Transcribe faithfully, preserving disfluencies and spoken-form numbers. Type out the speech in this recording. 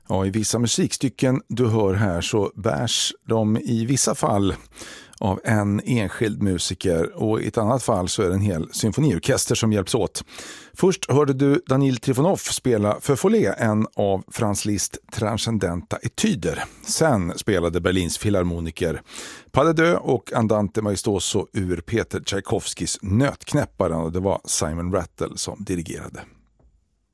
Ja, i vissa musikstycken du hör här så bärs de i vissa fall av en enskild musiker och i ett annat fall så är det en hel symfoniorkester som hjälps åt. Först hörde du Danil Trifonov spela för Follet, en av Franz Liszt transcendenta etyder. Sen spelade Berlins filharmoniker Pas de deux och Andante Maestoso ur Peter Tchaikovskys Nötknäpparen, och det var Simon Rattle som dirigerade.